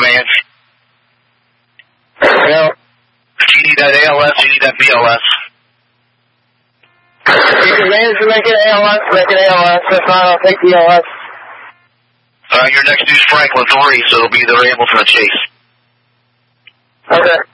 command. Yeah. Do you need that ALS? Do you need that BLS? You can manage to make it ALS. If not, I'll take BLS. Your next dude's Franklin 3, so it'll be the Able for the chase. Okay.